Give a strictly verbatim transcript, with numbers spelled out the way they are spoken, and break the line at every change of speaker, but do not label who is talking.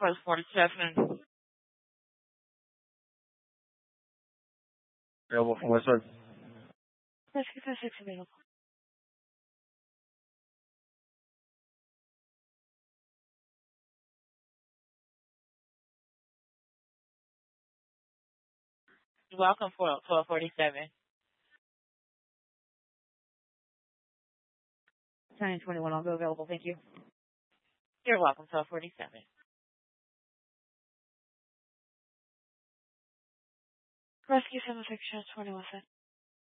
twelve forty-seven.
Available from Westwood.
Rescue five six available. You're welcome for twelve forty-seven.
nine twenty-one, I'll go available. Thank you.
You're welcome, twelve forty-seven. Rescue seven six twenty-one.